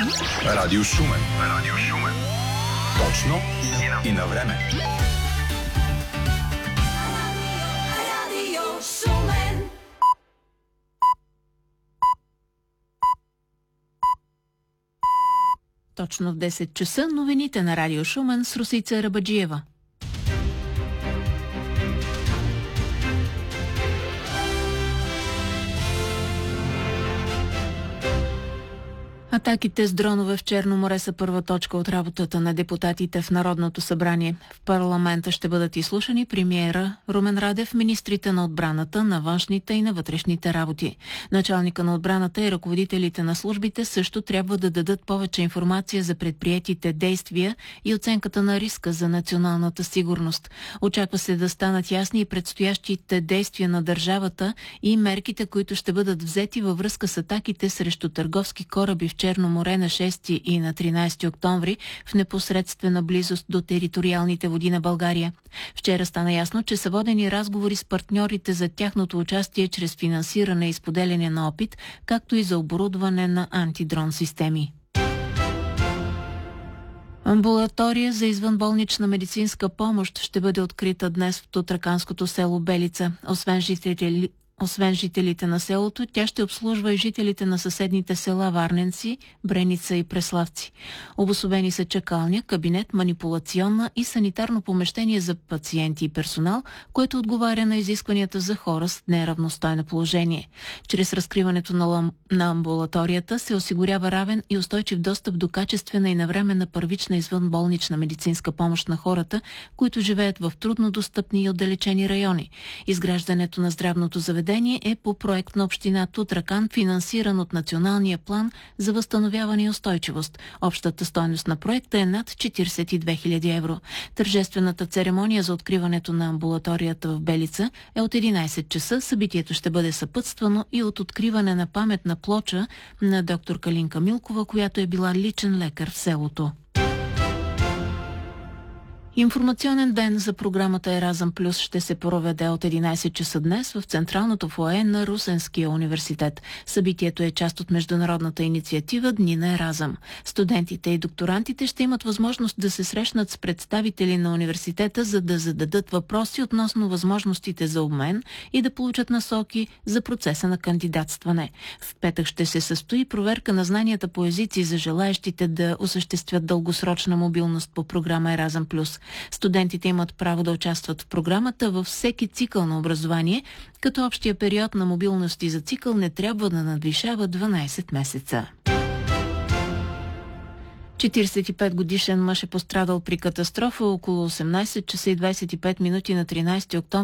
Радио Шумен. Радио Шумен. Точно и на време. Радио Шумен. Точно в 10 часа новините на Радио Шумен с Русица Рабаджиева. Атаките с дронове в Черно море са първа точка от работата на депутатите в Народното събрание. В парламента ще бъдат изслушани премиера Румен Радев, министрите на отбраната, на външните и на вътрешните работи. Началника на отбраната и ръководителите на службите също трябва да дадат повече информация за предприетите действия и оценката на риска за националната сигурност. Очаква се да станат ясни и предстоящите действия на държавата и мерките, които ще бъдат взети във връзка с атаките срещу търговски кораби в Черно море на 6 и на 13 октомври в непосредствена близост до териториалните води на България. Вчера стана ясно, че са водени разговори с партньорите за тяхното участие чрез финансиране и споделяне на опит, както и за оборудване на антидрон системи. Амбулатория за извънболнична медицинска помощ ще бъде открита днес в тутраканското село Белица. Освен жителите на селото, тя ще обслужва и жителите на съседните села Варненци, Бреница и Преславци. Обособени са чакалня, кабинет, манипулационна и санитарно помещение за пациенти и персонал, което отговаря на изискванията за хора с неравностойно положение. Чрез разкриването на амбулаторията се осигурява равен и устойчив достъп до качествена и навременна първична извънболнична медицинска помощ на хората, които живеят в труднодостъпни и отдалечени райони. Изграждането на здравното заведение е по проект на община Тутракан, финансиран от Националния план за възстановяване и устойчивост. Общата стойност на проекта е над 42 000 евро. Тържествената церемония за откриването на амбулаторията в Белица е от 11 часа. Събитието ще бъде съпътствано и от откриване на паметна плоча на доктор Калинка Милкова, която е била личен лекар в селото. Информационен ден за програмата Еразъм Плюс ще се проведе от 11 часа днес в централното фоайе на Русенския университет. Събитието е част от международната инициатива Дни на Еразъм. Студентите и докторантите ще имат възможност да се срещнат с представители на университета, за да зададат въпроси относно възможностите за обмен и да получат насоки за процеса на кандидатстване. В петък ще се състои проверка на знанията по езици за желаещите да осъществят дългосрочна мобилност по програма Еразъм Плюс. Студентите имат право да участват в програмата във всеки цикъл на образование, като общия период на мобилност и за цикъл не трябва да надвишава 12 месеца. 45-годишен мъж е пострадал при катастрофа около 18 часа и 25 минути на 13 октомври